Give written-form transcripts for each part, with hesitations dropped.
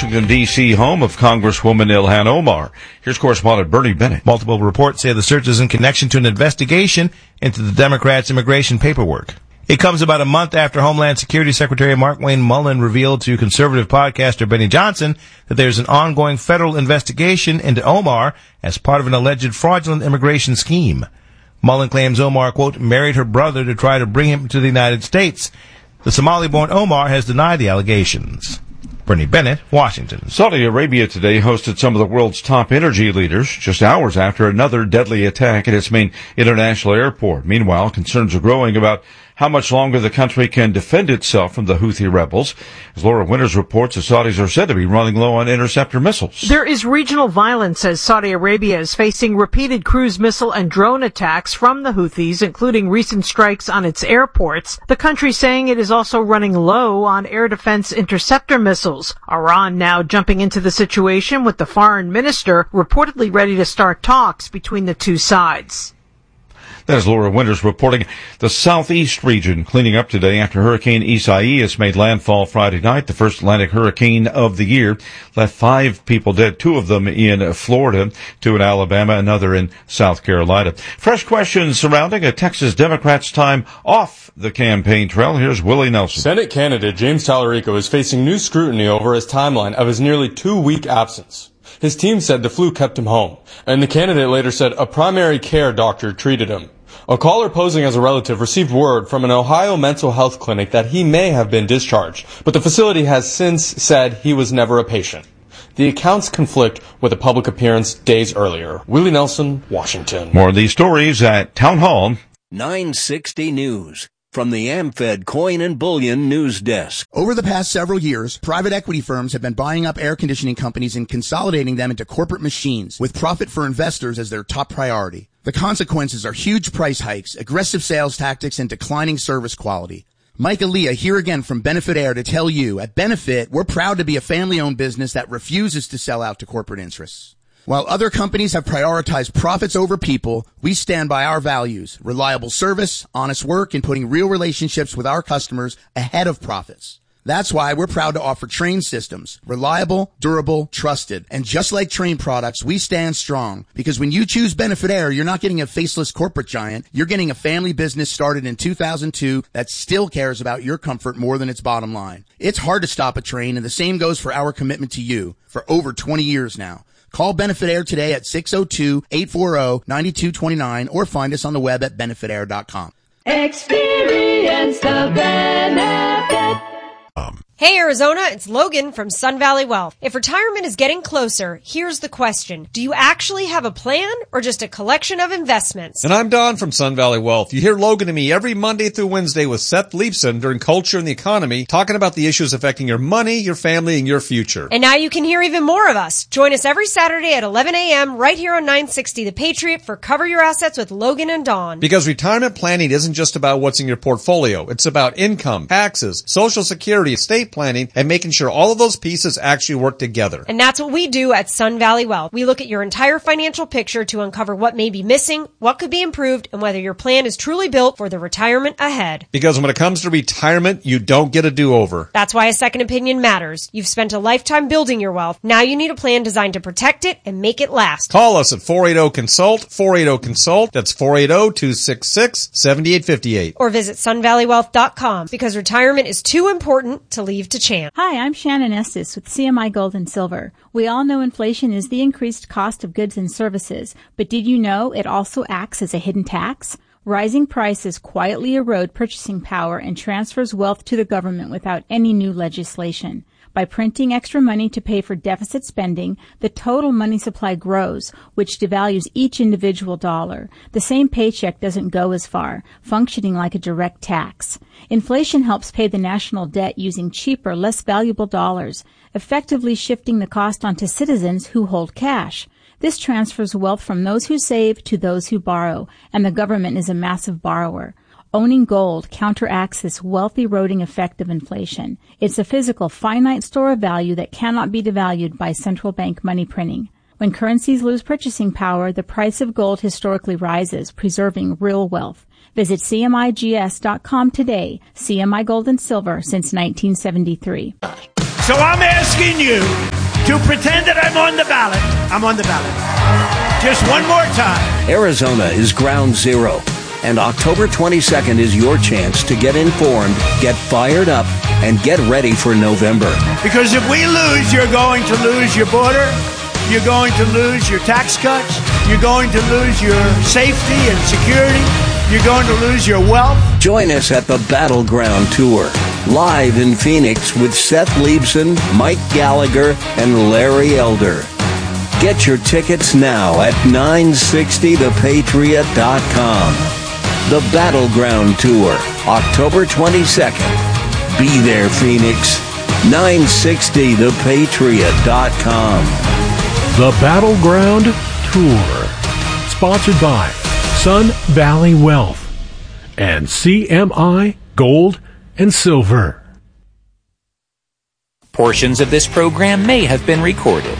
Washington, D.C., home of Congresswoman Ilhan Omar. Here's correspondent Bernie Bennett. Multiple reports say the search is in connection to an investigation into the Democrats' immigration paperwork. It comes about a month after Homeland Security Secretary Markwayne Mullin revealed to conservative podcaster Benny Johnson that there's an ongoing federal investigation into Omar as part of an alleged fraudulent immigration scheme. Mullin claims Omar, quote, married her brother to try to bring him to the United States. The Somali-born Omar has denied the allegations. Bernie Bennett, Washington. Saudi Arabia today hosted some of the world's top energy leaders just hours after another deadly attack at its main international airport. Meanwhile, concerns are growing about how much longer the country can defend itself from the Houthi rebels. As Laura Winters reports, the Saudis are said to be running low on interceptor missiles. There is regional violence as Saudi Arabia is facing repeated cruise missile and drone attacks from the Houthis, including recent strikes on its airports. The country saying it is also running low on air defense interceptor missiles. Iran now jumping into the situation with the foreign minister reportedly ready to start talks between the two sides. That is Laura Winters reporting. The southeast region cleaning up today after Hurricane Isaias made landfall Friday night. The first Atlantic hurricane of the year left 5 people dead, 2 of them in Florida, 2 in Alabama, another in South Carolina. Fresh questions surrounding a Texas Democrat's time off the campaign trail. Here's Willie Nelson. Senate candidate James Tallarico is facing new scrutiny over his timeline of his nearly 2-week absence. His team said the flu kept him home, and the candidate later said a primary care doctor treated him. A caller posing as a relative received word from an Ohio mental health clinic that he may have been discharged, but the facility has since said he was never a patient. The accounts conflict with a public appearance days earlier. Willie Nelson, Washington. More of these stories at Town Hall. 960 News. From the AmFed Coin and Bullion News Desk. Over the past several years, private equity firms have been buying up air conditioning companies and consolidating them into corporate machines, with profit for investors as their top priority. The consequences are huge price hikes, aggressive sales tactics, and declining service quality. Mike Aaliyah here again from Benefit Air to tell you, at Benefit, we're proud to be a family-owned business that refuses to sell out to corporate interests. While other companies have prioritized profits over people, we stand by our values, reliable service, honest work, and putting real relationships with our customers ahead of profits. That's why we're proud to offer Trane systems, reliable, durable, trusted. And just like Trane products, we stand strong, because when you choose Benefit Air, you're not getting a faceless corporate giant. You're getting a family business started in 2002 that still cares about your comfort more than its bottom line. It's hard to stop a train, and the same goes for our commitment to you for over 20 years now. Call Benefit Air today at 602-840-9229 or find us on the web at benefitair.com. Experience the benefit. Hey Arizona, it's Logan from Sun Valley Wealth. If retirement is getting closer, here's the question. Do you actually have a plan or just a collection of investments? And I'm Don from Sun Valley Wealth. You hear Logan and me every Monday through Wednesday with Seth Leibson during Culture and the Economy, talking about the issues affecting your money, your family, and your future. And now you can hear even more of us. Join us every Saturday at 11 a.m. right here on 960 The Patriot for Cover Your Assets with Logan and Don. Because retirement planning isn't just about what's in your portfolio. It's about income, taxes, Social Security, estate planning, and making sure all of those pieces actually work together. And that's what we do at Sun Valley Wealth. We look at your entire financial picture to uncover what may be missing, what could be improved, and whether your plan is truly built for the retirement ahead. Because when it comes to retirement, you don't get a do-over. That's why a second opinion matters. You've spent a lifetime building your wealth. Now you need a plan designed to protect it and make it last. Call us at 480-CONSULT, 480-CONSULT. That's 480-266-7858. Or visit sunvalleywealth.com, because retirement is too important to leave to chance. Hi, I'm Shannon Estes with CMI Gold and Silver. We all know inflation is the increased cost of goods and services, but did you know it also acts as a hidden tax? Rising prices quietly erode purchasing power and transfers wealth to the government without any new legislation. By printing extra money to pay for deficit spending, the total money supply grows, which devalues each individual dollar. The same paycheck doesn't go as far, functioning like a direct tax. Inflation helps pay the national debt using cheaper, less valuable dollars, effectively shifting the cost onto citizens who hold cash. This transfers wealth from those who save to those who borrow, and the government is a massive borrower. Owning gold counteracts this wealth-eroding effect of inflation. It's a physical, finite store of value that cannot be devalued by central bank money printing. When currencies lose purchasing power, the price of gold historically rises, preserving real wealth. Visit CMIGS.com today. CMI Gold and Silver since 1973. So I'm asking you, to pretend that I'm on the ballot. I'm on the ballot. Just one more time. Arizona is ground zero, and October 22nd is your chance to get informed, get fired up, and get ready for November. Because if we lose, you're going to lose your border. You're going to lose your tax cuts. You're going to lose your safety and security. You're going to lose your wealth. Join us at the Battleground Tour, live in Phoenix with Seth Leibson, Mike Gallagher, and Larry Elder. Get your tickets now at 960thepatriot.com. The Battleground Tour, October 22nd. Be there, Phoenix. 960thepatriot.com. The Battleground Tour. Sponsored by Sun Valley Wealth and CMI Gold and Silver. Portions of this program may have been recorded.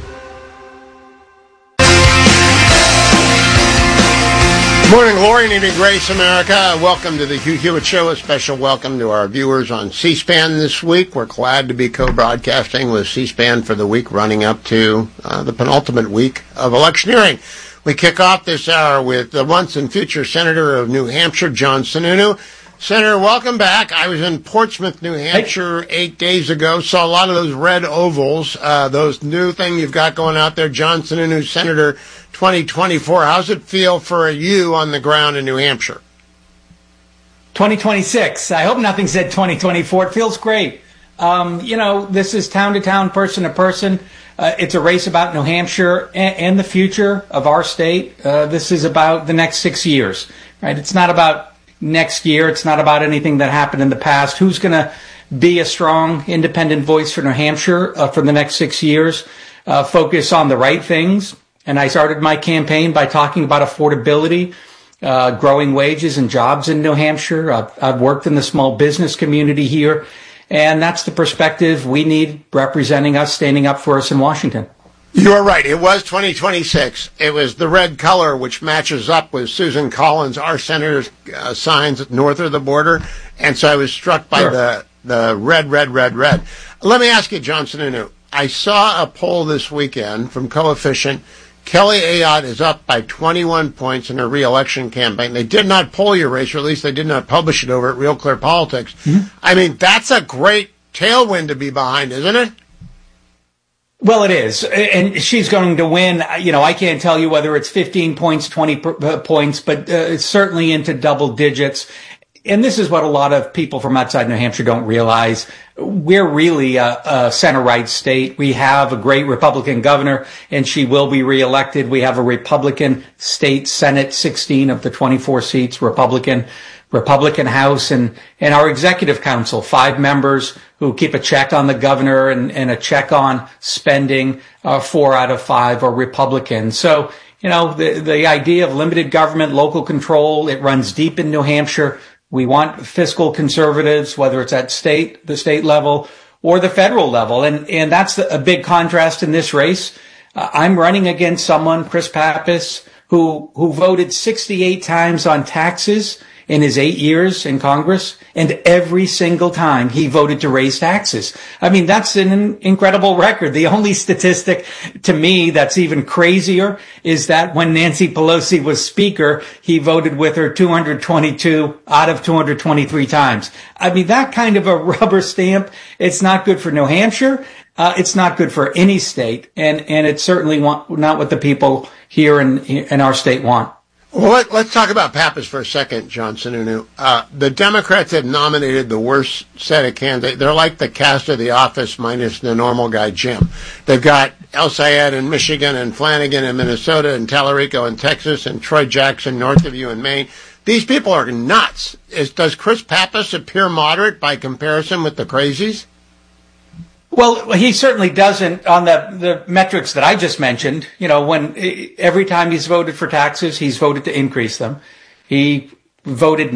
Morning, glory, and evening, grace, America. Welcome to the Hugh Hewitt Show. A special welcome to our viewers on C-SPAN this week. We're glad to be co-broadcasting with C-SPAN for the week running up to the penultimate week of electioneering. We kick off this hour with the once and future Senator of New Hampshire, John Sununu. Senator, welcome back. I was in Portsmouth, New Hampshire 8 days ago. Saw a lot of those red ovals, those new thing you've got going out there. John Sununu, Senator 2024. How's it feel for you on the ground in New Hampshire? 2026. I hope nothing said 2024. It feels great. This is town to town, person to person. It's a race about New Hampshire and the future of our state. This is about the next 6 years, right? It's not about next year. It's not about anything that happened in the past. Who's going to be a strong, independent voice for New Hampshire for the next 6 years? Focus on the right things. And I started my campaign by talking about affordability, growing wages and jobs in New Hampshire. I've worked in the small business community here. And that's the perspective we need representing us, standing up for us in Washington. You're right. It was 2026. It was the red color, which matches up with Susan Collins, our senator's signs north of the border. And so I was struck by the red. Let me ask you, John Sununu. I saw a poll this weekend from Coefficient. Kelly Ayotte is up by 21 points in her re-election campaign. They did not poll your race, or at least they did not publish it over at Real Clear Politics. Mm-hmm. I mean, that's a great tailwind to be behind, isn't it? Well, it is. And she's going to win. I can't tell you whether it's 15 points, 20 points, but it's certainly into double digits. And this is what a lot of people from outside New Hampshire don't realize. We're really a center-right state. We have a great Republican governor, and she will be reelected. We have a Republican state Senate, 16 of the 24 seats, Republican House, and our executive council, 5 members who keep a check on the governor and a check on spending. 4 out of 5 are Republicans. So, the idea of limited government, local control, it runs deep in New Hampshire. We want fiscal conservatives, whether it's at the state level or the federal level. And that's a big contrast in this race. I'm running against someone, Chris Pappas, who voted 68 times on taxes in his 8 years in Congress, and every single time he voted to raise taxes. I mean, that's an incredible record. The only statistic to me that's even crazier is that when Nancy Pelosi was Speaker, he voted with her 222 out of 223 times. I mean, that kind of a rubber stamp, it's not good for New Hampshire. It's not good for any state, and it's certainly not what the people here in our state want. Well, let's talk about Pappas for a second, John Sununu. The Democrats have nominated the worst set of candidates. They're like the cast of The Office minus the normal guy, Jim. They've got El Sayed in Michigan and Flanagan in Minnesota and Tallarico in Texas and Troy Jackson north of you in Maine. These people are nuts. Does Chris Pappas appear moderate by comparison with the crazies? Well, he certainly doesn't on the metrics that I just mentioned. When every time he's voted for taxes, he's voted to increase them. He voted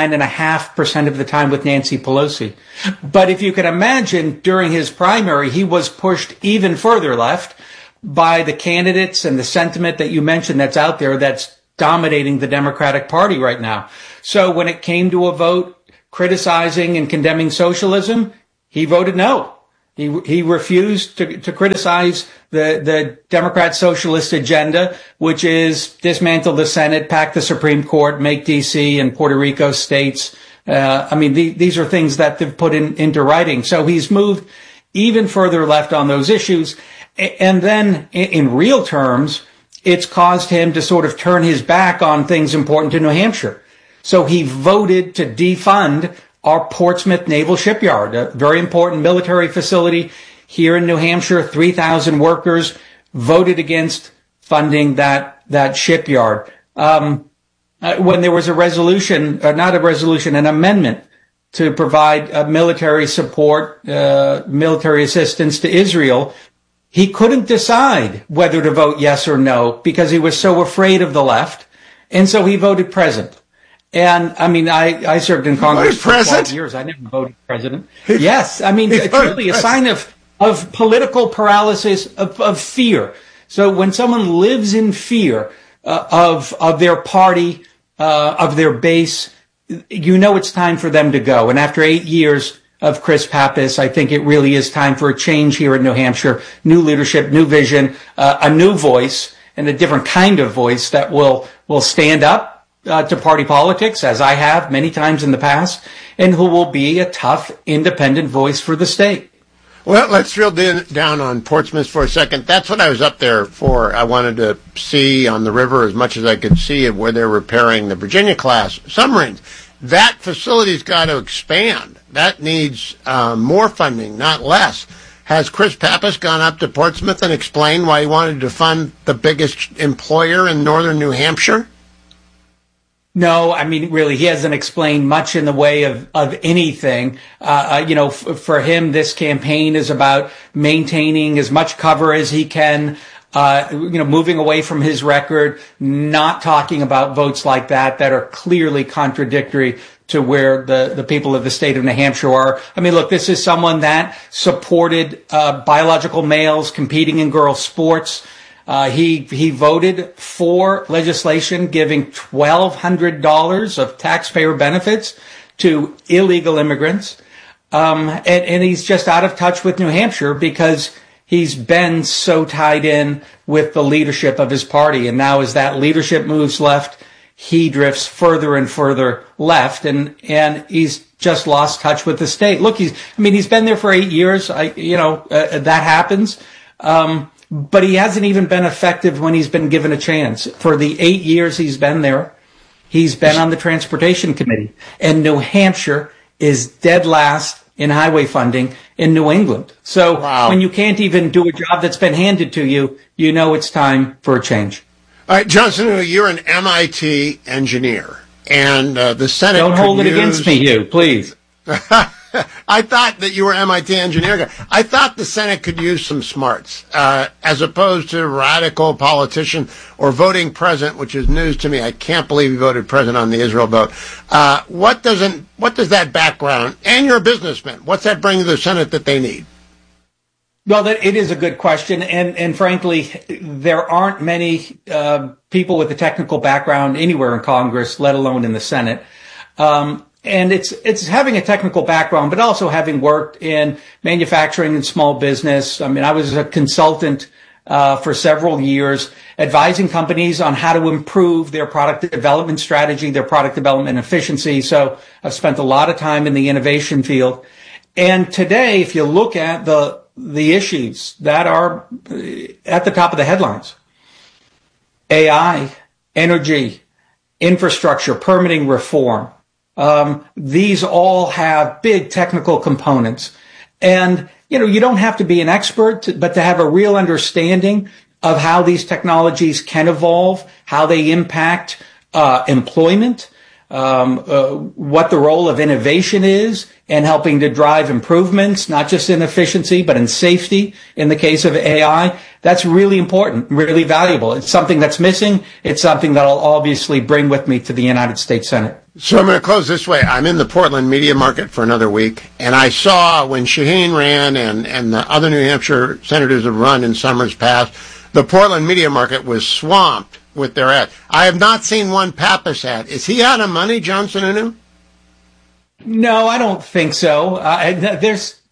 99.5% of the time with Nancy Pelosi. But if you can imagine, during his primary, he was pushed even further left by the candidates and the sentiment that you mentioned that's out there that's dominating the Democratic Party right now. So when it came to a vote criticizing and condemning socialism, he voted no. He refused to criticize the Democrat socialist agenda, which is dismantle the Senate, pack the Supreme Court, make D.C. and Puerto Rico states. These are things that they've put into writing. So he's moved even further left on those issues. And then in real terms, it's caused him to sort of turn his back on things important to New Hampshire. So he voted to defund our Portsmouth Naval Shipyard, a very important military facility here in New Hampshire. 3,000 workers voted against funding that shipyard. When there was an amendment to provide military support, military assistance to Israel, he couldn't decide whether to vote yes or no because he was so afraid of the left. And so he voted present. And I served in Congress for 12 years. I never voted president. Yes. It's really a sign of political paralysis, of fear. So when someone lives in fear of their party, of their base, it's time for them to go. And after 8 years of Chris Pappas, I think it really is time for a change here in New Hampshire. New leadership, new vision, a new voice, and a different kind of voice that will stand up to party politics, as I have many times in the past, and who will be a tough, independent voice for the state. Well, let's drill down on Portsmouth for a second. That's what I was up there for. I wanted to see on the river as much as I could see of where they're repairing the Virginia-class submarines. That facility's got to expand. That needs more funding, not less. Has Chris Pappas gone up to Portsmouth and explained why he wanted to fund the biggest employer in northern New Hampshire? No, really, he hasn't explained much in the way of anything. For him, this campaign is about maintaining as much cover as he can, moving away from his record, not talking about votes like that are clearly contradictory to where the people of the state of New Hampshire are. Look, this is someone that supported biological males competing in girls' sports. He voted for legislation giving $1,200 of taxpayer benefits to illegal immigrants. And he's just out of touch with New Hampshire because he's been so tied in with the leadership of his party. And now as that leadership moves left, he drifts further and further left, and he's just lost touch with the state. Look, he's been there for 8 years. That happens. But he hasn't even been effective when he's been given a chance. For the 8 years he's been there, he's been on the Transportation Committee. And New Hampshire is dead last in highway funding in New England. So When you can't even do a job that's been handed to you, it's time for a change. All right, John Sununu, you're an MIT engineer. And the Senate Don't hold it against me, Hugh, please. I thought that you were MIT engineer guy. I thought the Senate could use some smarts, as opposed to radical politician or voting present, which is news to me. I can't believe you voted present on the Israel vote. What does that background, and you're a businessman, what's that bring to the Senate that they need? Well, it is a good question, and frankly, there aren't many people with a technical background anywhere in Congress, let alone in the Senate. And it's having a technical background, but also having worked in manufacturing and small business. I was a consultant for several years, advising companies on how to improve their product development strategy, their product development efficiency. So I've spent a lot of time in the innovation field. And today, if you look at the issues that are at the top of the headlines, AI, energy, infrastructure, permitting reform, these all have big technical components. And, you don't have to be an expert, but to have a real understanding of how these technologies can evolve, how they impact employment, what the role of innovation is in helping to drive improvements, not just in efficiency, but in safety. In the case of AI, that's really important, really valuable. It's something that's missing. It's something that I'll obviously bring with me to the United States Senate. So I'm going to close this way. I'm in the Portland media market for another week, and I saw when Shaheen ran and the other New Hampshire senators have run in summers past, the Portland media market was swamped with their ads. I have not seen one Pappas ad. Is he out of money, John Sununu? No, I don't think so.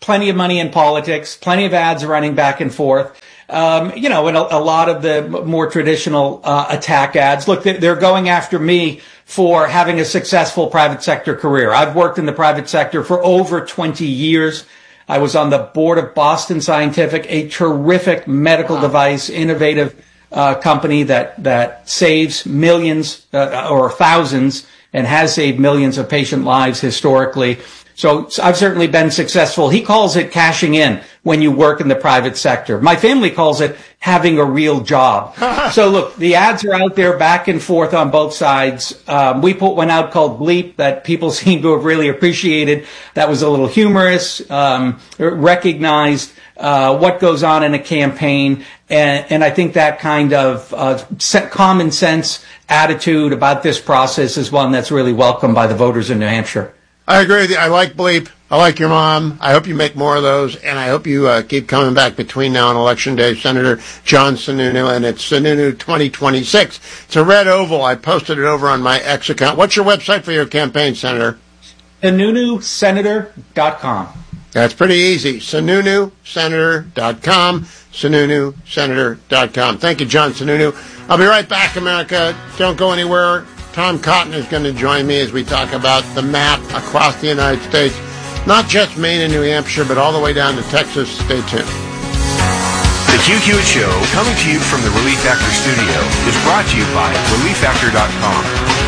plenty of money in politics, plenty of ads running back and forth. And a lot of the more traditional attack ads. Look, they're going after me for having a successful private sector career. I've worked in the private sector for over 20 years. I was on the board of Boston Scientific, a terrific medical device, innovative company that saves millions or thousands and has saved millions of patient lives historically. So I've certainly been successful. He calls it cashing in when you work in the private sector. My family calls it having a real job. So look, the ads are out there back and forth on both sides. We put one out called Bleep that people seem to have really appreciated. That was a little humorous, recognized what goes on in a campaign. And I think that kind of common sense attitude about this process is one that's really welcomed by the voters in New Hampshire. I agree with you. I like Bleep. I like your mom. I hope you make more of those, and I hope you keep coming back between now and Election Day. Senator John Sununu, and it's Sununu 2026. It's a red oval. I posted it over on my X account. What's your website for your campaign, Senator? SununuSenator.com. That's pretty easy. SununuSenator.com. SununuSenator.com. Thank you, John Sununu. I'll be right back, America. Don't go anywhere. Tom Cotton is going to join me as we talk about the map across the United States, not just Maine and New Hampshire, but all the way down to Texas. Stay tuned. The Hugh Hewitt Show, coming to you from the Relief Factor studio, is brought to you by ReliefFactor.com.